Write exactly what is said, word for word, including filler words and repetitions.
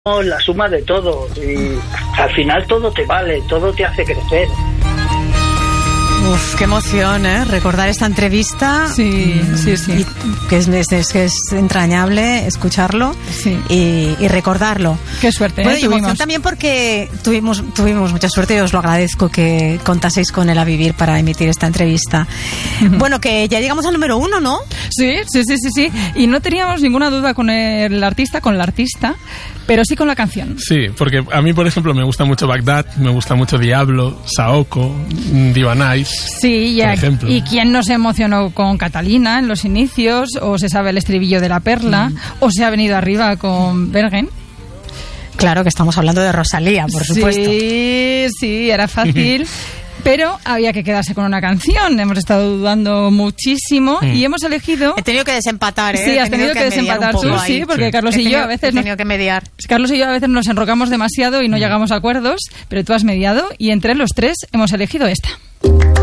la suma de todo y al final todo te vale, todo te hace crecer. Uf, qué emoción, ¿eh? Recordar esta entrevista. Sí, sí, sí. Y que es, es, es entrañable escucharlo sí. y, y recordarlo. Qué suerte, bueno, ¿eh? Y emoción también porque tuvimos, tuvimos mucha suerte y os lo agradezco que contaseis con él a vivir para emitir esta entrevista. Uh-huh. Bueno, que ya llegamos al número uno, ¿no? Sí, sí, sí, sí, sí. Y no teníamos ninguna duda con el artista, con la artista, pero sí con la canción. Sí, porque a mí, por ejemplo, me gusta mucho Bagdad, me gusta mucho Diablo, Saoko, Divanais. Sí, y, a, y quién no se emocionó con Catalina en los inicios, o se sabe el estribillo de La Perla, mm. o se ha venido arriba con Bergen. Claro que estamos hablando de Rosalía, por supuesto. Sí, sí, era fácil. Pero había que quedarse con una canción. Hemos estado dudando muchísimo mm. y hemos elegido... He tenido que desempatar, ¿eh? Sí, has tenido, tenido que, que desempatar tú, ahí. Sí, porque sí. Carlos he y tenido, yo a veces... He tenido no, que mediar. Carlos y yo a veces nos enrocamos demasiado y no mm. llegamos a acuerdos, pero tú has mediado y entre los tres hemos elegido esta.